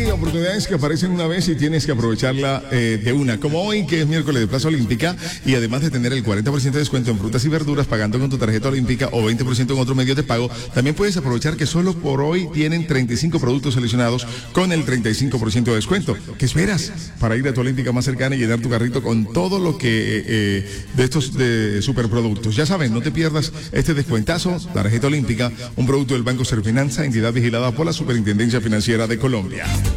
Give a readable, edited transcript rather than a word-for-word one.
Hay oportunidades que aparecen una vez y tienes que aprovecharla de una. Como hoy, que es miércoles de Plaza Olímpica, y además de tener el 40% de descuento en frutas y verduras pagando con tu tarjeta olímpica o 20% en otro medio de pago, también puedes aprovechar que solo por hoy tienen 35 productos seleccionados con el 35% de descuento. ¿Qué esperas para ir a tu Olímpica más cercana y llenar tu carrito con todo lo que de estos de superproductos? Ya saben, no te pierdas este descuentazo. Tarjeta Olímpica, un producto del Banco Serfinanza, entidad vigilada por la Superintendencia Financiera de Colombia.